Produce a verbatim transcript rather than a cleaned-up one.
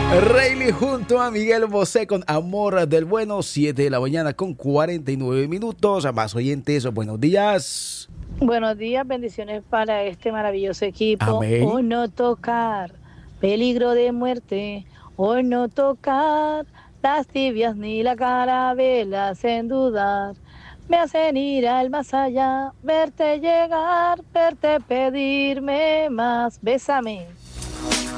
Rayleigh junto a Miguel Bosé con Amor del Bueno, siete de la mañana con cuarenta y nueve minutos. A más oyentes, buenos días. Buenos días, bendiciones para este maravilloso equipo. Amén. Hoy no tocar peligro de muerte, hoy no tocar las tibias ni la carabela sin dudar. Me hacen ir al más allá, verte llegar, verte pedirme más. Bésame.